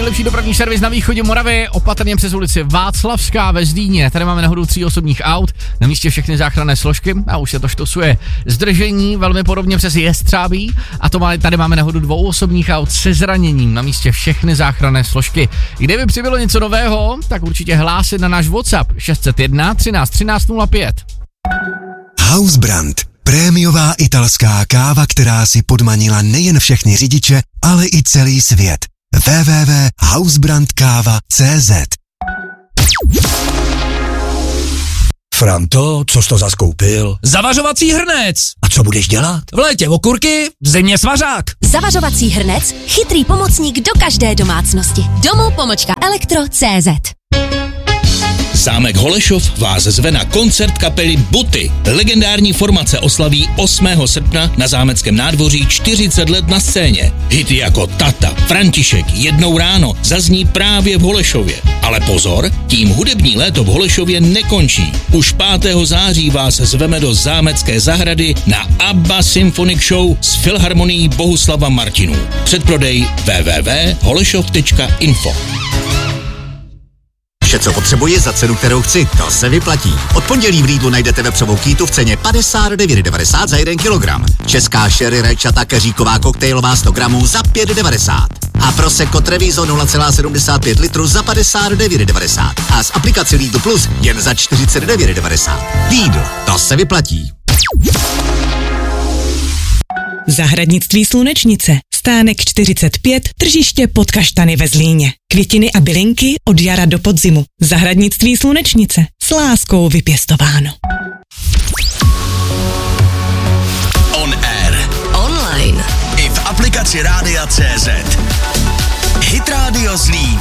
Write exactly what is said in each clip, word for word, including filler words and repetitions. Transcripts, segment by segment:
nejlepší dopravní servis na východě Moravy, opatrně přes ulici Václavská ve Zlíně. Tady máme nehodu tří osobních aut, na místě všechny záchranné složky a už se to štosuje. Zdržení velmi podobně přes Jestřábí a to má, tady máme nehodu dvou osobních aut se zraněním, na místě všechny záchranné složky. Kdyby přibylo něco nového, tak určitě hlásit na náš WhatsApp šest set jedna třináct třináct nula pět. Hausbrand. Prémiová italská káva, která si podmanila nejen všechny řidiče, ale i celý svět. w w w tečka hausbrandkáva tečka cé zet. Franto, co jsi to zaskoupil? Zavařovací hrnec! A co budeš dělat? V létě okurky, v zimě svařák. Zavařovací hrnec, chytrý pomocník do každé domácnosti. Domů pomlčka elektro tečka cé zet. Zámek Holešov vás zve na koncert kapely Buty. Legendární formace oslaví osmého srpna na zámeckém nádvoří čtyřicet let na scéně. Hity jako Tata, František, Jednou ráno zazní právě v Holešově. Ale pozor, tím hudební léto v Holešově nekončí. Už pátého září vás zveme do zámecké zahrady na ABBA Symphonic Show s Filharmonií Bohuslava Martinů. Předprodej w w w tečka holešov tečka info. Vše, co potřebuji za cenu, kterou chci, to se vyplatí. Od pondělí v Lidlu najdete vepřovou kýtu v ceně padesát devět devadesát za jeden kilogram. Česká sherry rajčata keříková koktejlová sto gramů za pět devadesát. A Prosecco Treviso nula celá sedmdesát pět litru za padesát devět devadesát. A s aplikací Lidl Plus jen za čtyřicet devět devadesát. Lidl, to se vyplatí. Zahradnictví Slunečnice. Stánek čtyřicet pět, tržiště pod Kaštany ve Zlíně. Květiny a bylinky od jara do podzimu. Zahradnictví Slunečnice. S láskou vypěstováno. On air. Online. I v aplikaci Rádia tečka cé zet. Hit Radio Zlín.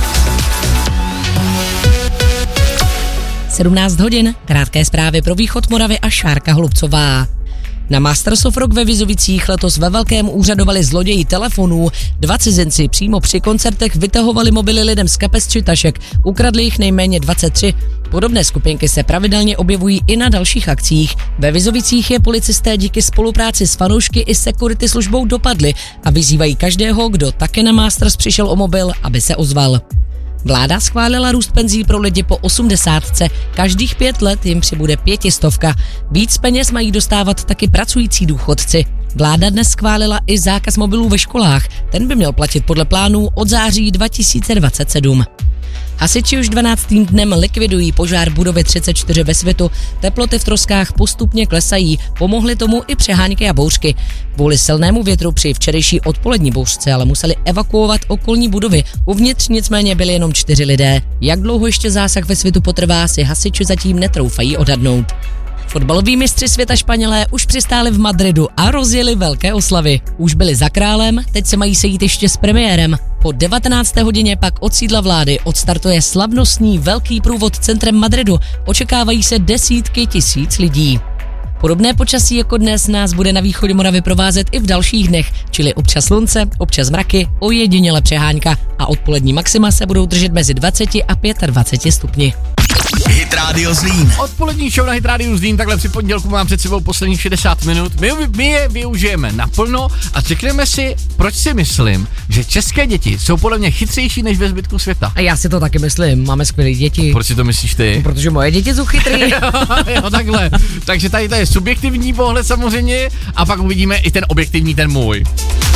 sedmnáct hodin, krátké zprávy pro východ Moravy a Šárka Holubcová. Na Masters of Rock ve Vizovicích letos ve velkém úřadovali zloději telefonů. Dva cizinci přímo při koncertech vytahovali mobily lidem z kapes či tašek, ukradli jich nejméně dvacet tři. Podobné skupinky se pravidelně objevují i na dalších akcích. Ve Vizovicích je policisté díky spolupráci s fanoušky i security službou dopadli a vyzývají každého, kdo také na Masters přišel o mobil, aby se ozval. Vláda schválila růst penzí pro lidi po osmdesátce. Každých pět let jim přibude pětistovka. Víc peněz mají dostávat taky pracující důchodci. Vláda dnes schválila i zákaz mobilů ve školách. Ten by měl platit podle plánů od září dva tisíce dvacet sedm. Hasiči už dvanáctým dnem likvidují požár budovy třicet čtyři ve Svitu. Teploty v troskách postupně klesají. Pomohly tomu i přehánky a bouřky. Kvůli silnému větru při včerejší odpolední bouřce ale museli evakuovat okolní budovy. Uvnitř nicméně byli jenom čtyři lidé. Jak dlouho ještě zásah ve Svitu potrvá, si hasiči zatím netroufají odhadnout. Fotbaloví mistři světa Španělé už přistáli v Madridu a rozjeli velké oslavy. Už byli za králem, teď se mají sejít ještě s premiérem. Po devatenácté hodině pak od sídla vlády odstartuje slavnostní velký průvod centrem Madridu. Očekávají se desítky tisíc lidí. Podobné počasí jako dnes nás bude na východě Moravy provázet i v dalších dnech, čili občas slunce, občas mraky, ojediněle přehánka a odpolední maxima se budou držet mezi dvacet a dvacet pět stupni. Hit Radio Zlín. Odpolední show na Hit Radio Zlín, takhle při pondělku mám před sebou posledních šedesát minut. My, my je využijeme naplno a řekneme si, proč si myslím, že české děti jsou podle mě chytřejší než ve zbytku světa. A já si to taky myslím, máme skvělé děti. Proč si to myslíš ty? No, protože moje děti jsou chytrý. jo, jo, takhle. Takže tady to je subjektivní pohled samozřejmě a pak uvidíme i ten objektivní, ten můj.